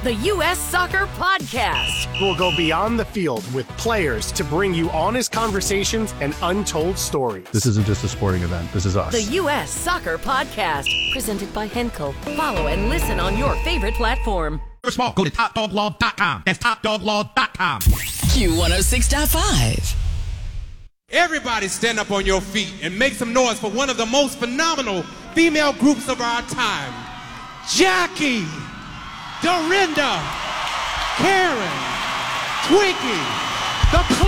the U.S. Soccer Podcast. We'll go beyond the field with players to bring you honest conversations and untold stories. This isn't just a sporting event. This is us. The U.S. Soccer Podcast, presented by Henkel. Follow and listen on your favorite platform. For small, go to TopDogLaw.com. That's TopDogLaw.com. Q106.5. Everybody stand up on your feet and make some noise for one of the most phenomenal female groups of our time. Jackie, Dorinda, Karen, Twinkie, the